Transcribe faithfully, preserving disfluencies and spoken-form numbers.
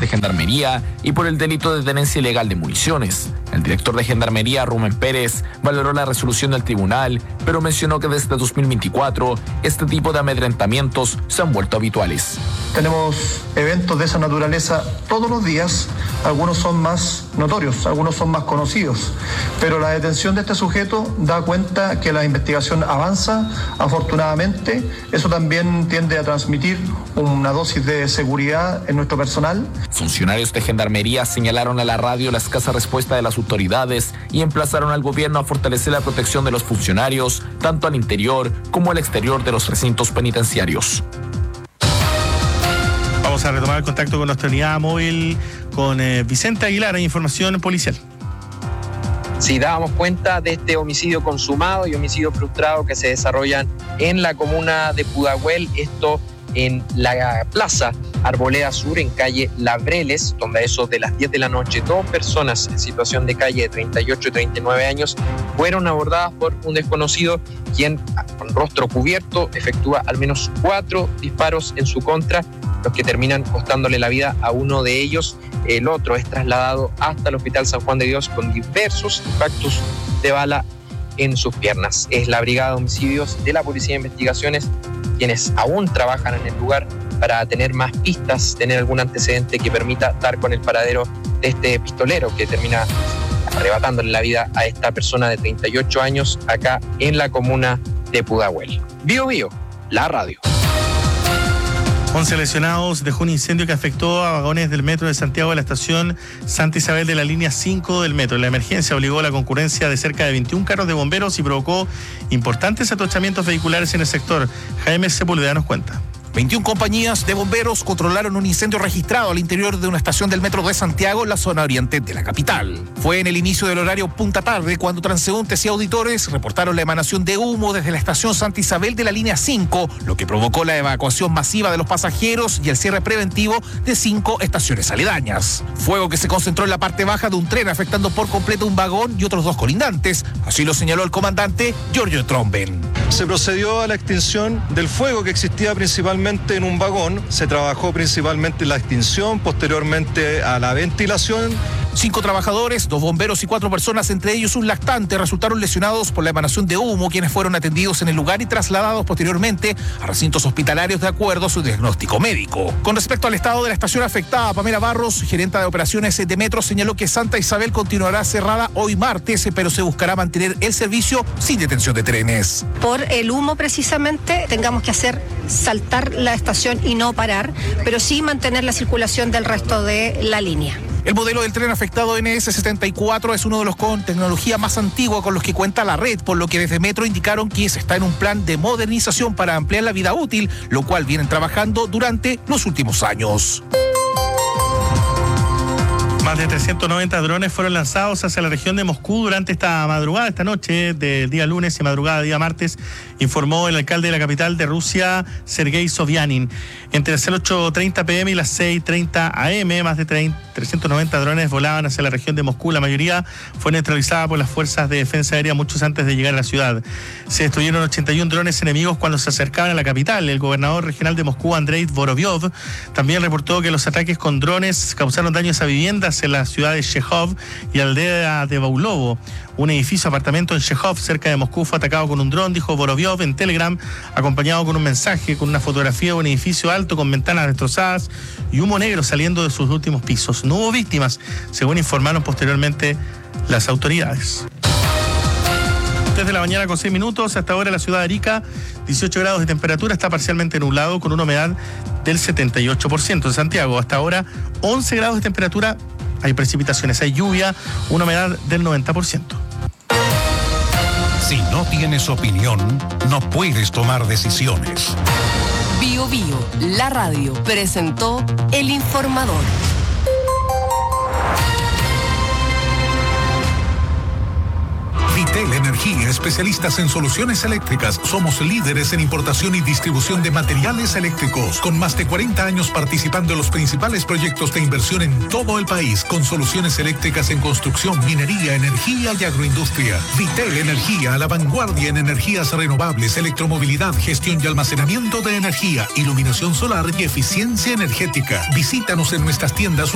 de Gendarmería y por el delito de tenencia ilegal de municiones. El director de Gendarmería, Rubén Pérez, valoró la resolución del tribunal, pero mencionó que desde dos mil veinticuatro este tipo de amedrentamientos se han vuelto habituales. Tenemos eventos de esa naturaleza todos los días, algunos son más notorios, algunos son más conocidos, pero la detención de este sujeto da cuenta que la investigación avanza, afortunadamente. Eso también tiende a transmitir una dosis de seguridad en nuestro personal. Funcionarios de Gendarmería señalaron a la radio la escasa respuesta de las autoridades y emplazaron al gobierno a fortalecer la protección de los funcionarios, tanto al interior como al exterior de los recintos penitenciarios. Vamos a retomar el contacto con nuestra unidad móvil, con eh, Vicente Aguilar, hay información policial. Sí, dábamos cuenta de este homicidio consumado y homicidio frustrado que se desarrollan en la comuna de Pudahuel, esto en la plaza Arboleda Sur, en calle Labreles, donde a eso de las diez de la noche, dos personas en situación de calle de treinta y ocho y treinta y nueve años fueron abordadas por un desconocido, quien con rostro cubierto efectúa al menos cuatro disparos en su contra, los que terminan costándole la vida a uno de ellos. El otro es trasladado hasta el Hospital San Juan de Dios con diversos impactos de bala en sus piernas. Es la Brigada de Homicidios de la Policía de Investigaciones quienes aún trabajan en el lugar para tener más pistas, tener algún antecedente que permita dar con el paradero de este pistolero que termina arrebatándole la vida a esta persona de treinta y ocho años acá en la comuna de Pudahuel. Bio Bio, la radio. once lesionados dejó un incendio que afectó a vagones del metro de Santiago de la estación Santa Isabel de la línea cinco del metro. La emergencia obligó a la concurrencia de cerca de veintiún carros de bomberos y provocó importantes atochamientos vehiculares en el sector. Jaime Sepúlveda nos cuenta. veintiún compañías de bomberos controlaron un incendio registrado al interior de una estación del metro de Santiago, en la zona oriente de la capital. Fue en el inicio del horario punta tarde cuando transeúntes y auditores reportaron la emanación de humo desde la estación Santa Isabel de la línea cinco, lo que provocó la evacuación masiva de los pasajeros y el cierre preventivo de cinco estaciones aledañas. Fuego que se concentró en la parte baja de un tren, afectando por completo un vagón y otros dos colindantes. Así lo señaló el comandante Giorgio Tromben. Se procedió a la extinción del fuego que existía principalmente en un vagón, se trabajó principalmente en la extinción, posteriormente a la ventilación. Cinco trabajadores, dos bomberos y cuatro personas, entre ellos un lactante, resultaron lesionados por la emanación de humo, quienes fueron atendidos en el lugar y trasladados posteriormente a recintos hospitalarios de acuerdo a su diagnóstico médico. Con respecto al estado de la estación afectada, Pamela Barros, gerenta de operaciones de Metro, señaló que Santa Isabel continuará cerrada hoy martes, pero se buscará mantener el servicio sin detención de trenes. Por el humo precisamente tengamos que hacer saltar la estación y no parar, pero sí mantener la circulación del resto de la línea. El modelo del tren afectado N S setenta y cuatro es uno de los con tecnología más antigua con los que cuenta la red, por lo que desde Metro indicaron que se está en un plan de modernización para ampliar la vida útil, lo cual vienen trabajando durante los últimos años. Más de trescientos noventa drones fueron lanzados hacia la región de Moscú durante esta madrugada, esta noche del día lunes y madrugada del día martes, informó el alcalde de la capital de Rusia, Sergei Sobyanin. Entre las ocho treinta pm y las seis treinta am, más de trescientos noventa drones volaban hacia la región de Moscú. La mayoría fue neutralizada por las fuerzas de defensa aérea muchos antes de llegar a la ciudad. Se destruyeron ochenta y uno drones enemigos cuando se acercaban a la capital. El gobernador regional de Moscú, Andrei Vorovyov, también reportó que los ataques con drones causaron daños a viviendas en la ciudad de Shehov y aldea de Baulovo. Un edificio apartamento en Shehov, cerca de Moscú, fue atacado con un dron, dijo Vorovyov en Telegram, acompañado con un mensaje con una fotografía de un edificio alto con ventanas destrozadas y humo negro saliendo de sus últimos pisos. No hubo víctimas, según informaron posteriormente las autoridades. Desde la mañana con seis minutos, hasta ahora la ciudad de Arica, dieciocho grados de temperatura, está parcialmente nublado con una humedad del setenta y ocho por ciento. En Santiago, hasta ahora, once grados de temperatura, hay precipitaciones, hay lluvia, una humedad del noventa por ciento. Si no tienes opinión, no puedes tomar decisiones. Bio Bio, la radio, presentó El Informador. Vitel Energía, especialistas en soluciones eléctricas. Somos líderes en importación y distribución de materiales eléctricos, con más de cuarenta años participando en los principales proyectos de inversión en todo el país, con soluciones eléctricas en construcción, minería, energía y agroindustria. Vitel Energía, a la vanguardia en energías renovables, electromovilidad, gestión y almacenamiento de energía, iluminación solar y eficiencia energética. Visítanos en nuestras tiendas